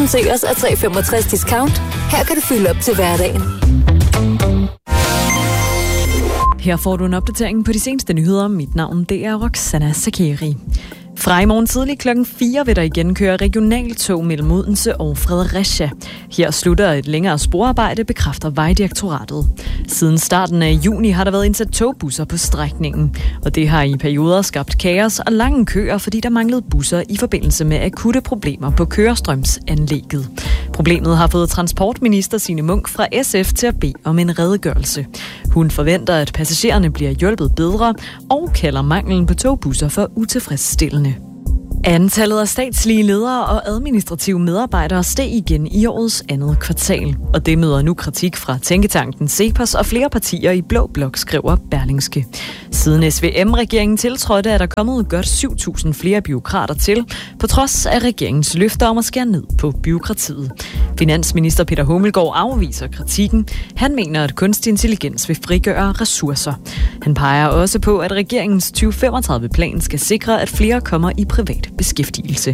præsenteres af 365 Discount. Her kan du fylde op til hverdagen. Her får du en opdatering på de seneste nyheder. Mit navn, det er Roxana Sakeri. Fra i morgen tidlig klokken 4 vil der igen køre regionaltog mellem Odense og Fredericia. Her slutter et længere sporarbejde, bekræfter Vejdirektoratet. Siden starten af juni har der været indsat togbusser på strækningen, og det har i perioder skabt kaos og lange køer, fordi der manglede busser i forbindelse med akutte problemer på kørestrømsanlægget. Problemet har fået transportminister Signe Munk fra SF til at bede om en redegørelse. Hun forventer, at passagererne bliver hjulpet bedre og kalder manglen på togbusser for utilfredsstillende. Antallet af statslige ledere og administrative medarbejdere steg igen i årets andet kvartal, og det møder nu kritik fra tænketanken CEPOS og flere partier i Blå Blok, skriver Berlingske. Siden SVM-regeringen tiltrådte, er der kommet godt 7.000 flere bureaukrater til, på trods af regeringens løfter om at skære ned på bureaukratiet. Finansminister Peter Hummelgaard afviser kritikken. Han mener, at kunstig intelligens vil frigøre ressourcer. Han peger også på, at regeringens 2035-plan skal sikre, at flere kommer i privat beskæftigelse.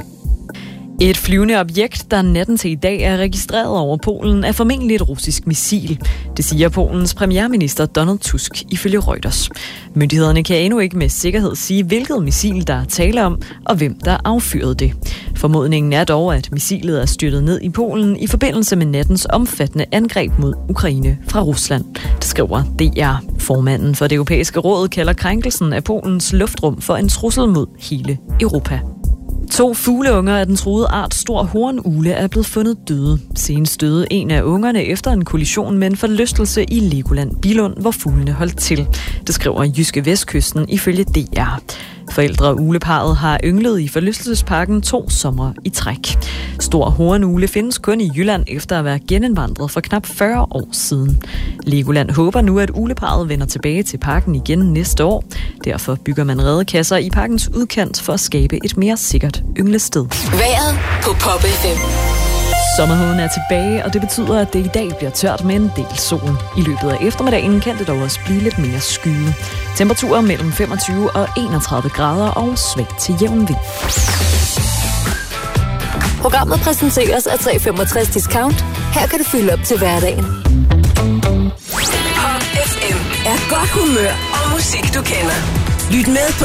Et flyvende objekt, der natten til i dag er registreret over Polen, er formentlig et russisk missil. Det siger Polens premierminister Donald Tusk ifølge Reuters. Myndighederne kan endnu ikke med sikkerhed sige, hvilket missil der er tale om, og hvem der affyrede det. Formodningen er dog, at missilet er styrtet ned i Polen i forbindelse med nattens omfattende angreb mod Ukraine fra Rusland. Det skriver DR. Formanden for det europæiske råd kalder krænkelsen af Polens luftrum for en trussel mod hele Europa. 2 fugleunger af den truede art stor hornugle er blevet fundet døde. Senest døde en af ungerne efter en kollision med en forlystelse i Legoland Billund, hvor fuglene holdt til. Det skriver Jyske Vestkysten ifølge DR. Forældre-ugleparret har ynglet i forlystelsesparken 2 somre i træk. Stor hornugle findes kun i Jylland efter at være genindvandret for knap 40 år siden. Legoland håber nu, at ugleparret vender tilbage til parken igen næste år. Derfor bygger man redekasser i parkens udkant for at skabe et mere sikkert ynglested. Vejret på Pop FM. Sommerheden er tilbage, og det betyder, at det i dag bliver tørt med en del sol. I løbet af eftermiddagen kan det dog også blive lidt mere skyet. Temperaturer mellem 25 og 31 grader og svag til jævn vind. Programmet præsenteres af 365 Discount. Her kan du fylde op til hverdagen. Pop FM er godt humør og musik, du kender. Lyt med på